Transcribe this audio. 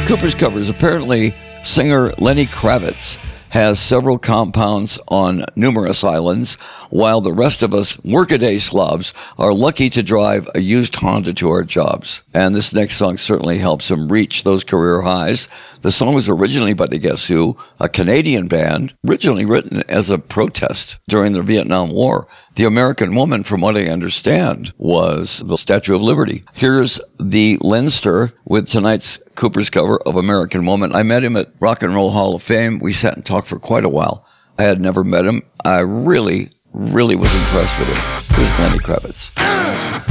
Cooper's Covers. Apparently, singer Lenny Kravitz has several compounds on numerous islands, while the rest of us workaday slobs are lucky to drive a used Honda to our jobs. And this next song certainly helps him reach those career highs. The song was originally by the Guess Who, a Canadian band, originally written as a protest during the Vietnam War. The American Woman, from what I understand, was the Statue of Liberty. Here's the Leinster with tonight's Cooper's cover of American Woman. I met him at Rock and Roll Hall of Fame. We sat and talked for quite a while. I had never met him. I really was impressed with him. Here's Lenny Kravitz.